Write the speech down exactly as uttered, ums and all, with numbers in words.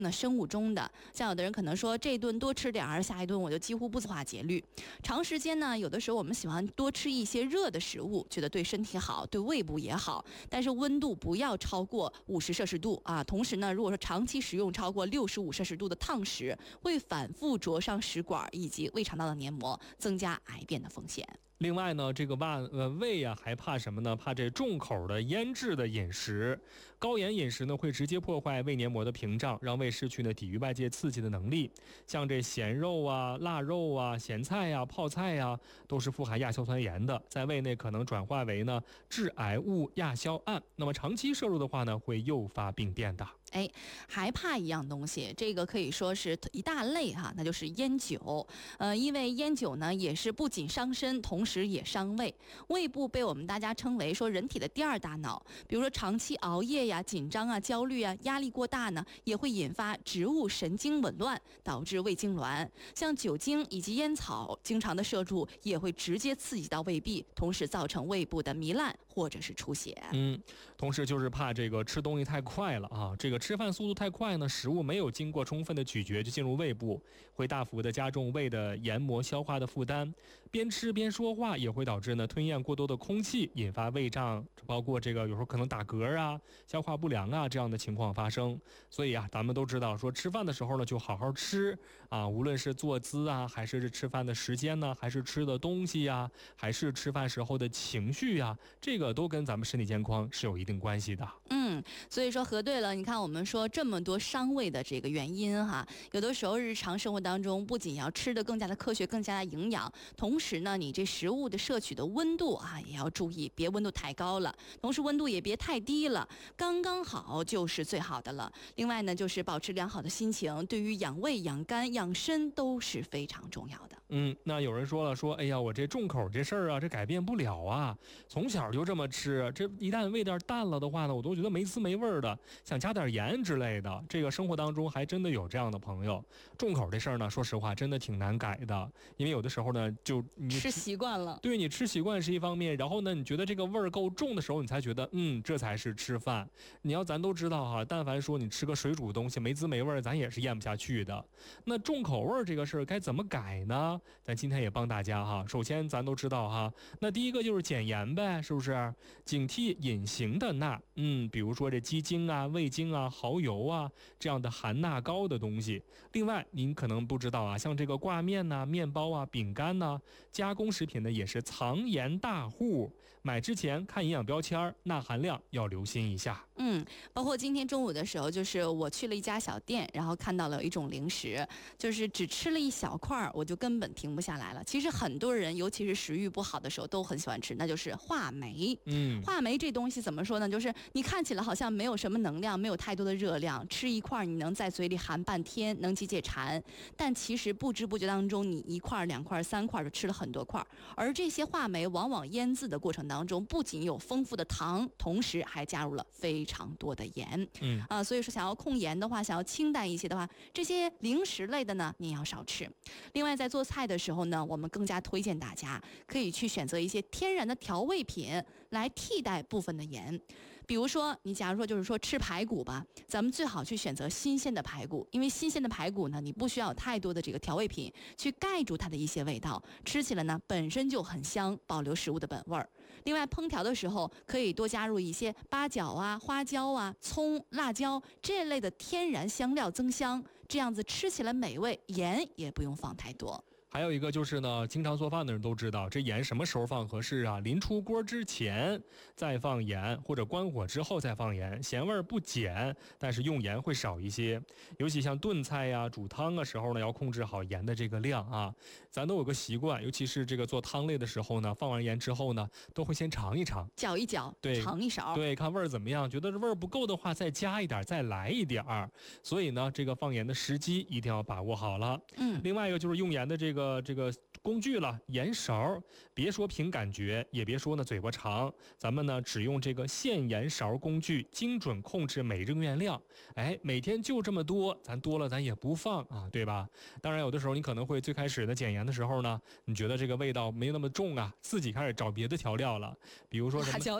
那生物钟的，像有的人可能说这顿多吃点儿，下一顿我就几乎不化节律。长时间呢，有的时候我们喜欢多吃一些热的食物，觉得对身体好，对胃部也好，但是温度不要超过五十摄氏度啊。同时呢，如果说长期食用超过六十五摄氏度的烫食，会反复灼伤食管以及胃肠道的黏膜，增加癌变的风险。 另外呢，这个胃呃胃啊还怕什么呢？怕这重口的腌制的饮食。高盐饮食呢会直接破坏胃黏膜的屏障，让胃失去呢抵御外界刺激的能力。像这咸肉啊、腊肉啊、咸菜呀、啊、泡菜呀、啊，都是富含亚硝酸盐的，在胃内可能转化为呢致癌物亚硝胺。那么长期摄入的话呢，会诱发病变的。 哎，还怕一样东西，这个可以说是一大类哈，那就是烟酒。呃，因为烟酒呢也是不仅伤身，同时也伤胃。胃部被我们大家称为说人体的第二大脑，比如说长期熬夜呀、紧张啊、焦虑啊、压力过大呢，也会引发植物神经紊乱，导致胃痉挛。像酒精以及烟草经常的摄入，也会直接刺激到胃壁，同时造成胃部的糜烂或者是出血。 嗯，同时就是怕这个吃东西太快了啊，这个。吃饭速度太快呢，食物没有经过充分的咀嚼就进入胃部，会大幅的加重胃的黏膜消化的负担。边吃边说话也会导致呢吞咽过多的空气，引发胃胀，包括这个有时候可能打嗝啊、消化不良啊这样的情况发生。所以啊，咱们都知道说吃饭的时候呢就好好吃啊，无论是坐姿啊，还是吃饭的时间呢，还是吃的东西呀、啊，还是吃饭时候的情绪呀、啊，这个都跟咱们身体健康是有一定关系的。 嗯，所以说核对了，你看我们。我们说这么多伤胃的这个原因哈，有的时候日常生活当中不仅要吃得更加的科学、更加的营养，同时呢，你这食物的摄取的温度啊也要注意，别温度太高了，同时温度也别太低了，刚刚好就是最好的了。另外呢，就是保持良好的心情，对于养胃、养肝、养身都是非常重要的。 嗯，那有人说了，说哎呀，我这重口这事儿啊，这改变不了啊，从小就这么吃，这一旦味道淡了的话呢，我都觉得没滋没味的，想加点盐之类的。这个生活当中还真的有这样的朋友。重口这事儿呢，说实话真的挺难改的，因为有的时候呢就你吃习惯了， 对，你吃习惯是一方面，然后呢你觉得这个味儿够重的时候，你才觉得嗯这才是吃饭。你要咱都知道哈，但凡说你吃个水煮东西没滋没味，咱也是咽不下去的。那重口味这个事儿该怎么改呢？咱今天也帮大家哈，首先咱都知道哈，那第一个就是减盐呗，是不是？警惕隐形的钠，嗯，比如说这鸡精啊、味精啊、蚝油啊这样的含钠高的东西。另外您可能不知道啊，像这个挂面呐、啊、面包啊、饼干呐、啊、加工食品呢也是藏盐大户，买之前看营养标签，钠含量要留心一下。 嗯，包括今天中午的时候，就是我去了一家小店，然后看到了一种零食，就是只吃了一小块，我就根本停不下来了。其实很多人，尤其是食欲不好的时候，都很喜欢吃，那就是话梅。嗯，话梅这东西怎么说呢？就是你看起来好像没有什么能量，没有太多的热量，吃一块你能在嘴里含半天，能解解馋。但其实不知不觉当中，你一块、两块、三块就吃了很多块。而这些话梅往往腌制的过程当中，不仅有丰富的糖，同时还加入了非常非常多的盐。嗯啊，所以说想要控盐的话，想要清淡一些的话，这些零食类的呢，你要少吃。另外，在做菜的时候呢，我们更加推荐大家可以去选择一些天然的调味品来替代部分的盐。比如说，你假如说就是说吃排骨吧，咱们最好去选择新鲜的排骨，因为新鲜的排骨呢，你不需要太多的这个调味品去盖住它的一些味道，吃起来呢本身就很香，保留食物的本味儿。另外，烹调的时候可以多加入一些八角啊、花椒啊、葱、辣椒这类的天然香料增香，这样子吃起来美味，盐也不用放太多。 还有一个就是呢，经常做饭的人都知道，这盐什么时候放合适啊？临出锅之前再放盐，或者关火之后再放盐，咸味不减，但是用盐会少一些。尤其像炖菜呀、煮汤的时候呢，要控制好盐的这个量啊。咱都有个习惯，尤其是这个做汤类的时候呢，放完盐之后呢，都会先尝一尝， 搅一搅， 对， 尝一勺， 对，看味儿怎么样，觉得味儿不够的话，再加一点，再来一点儿。所以呢，这个放盐的时机一定要把握好了。嗯，另外一个就是用盐的这个。这个工具了，盐勺，别说凭感觉，也别说呢嘴巴长，咱们呢只用这个现盐勺工具，精准控制每日用盐量。哎，每天就这么多，咱多了咱也不放啊，对吧？当然有的时候你可能会最开始的减盐的时候呢，你觉得这个味道没那么重啊，自己开始找别的调料了，比如说什么辣椒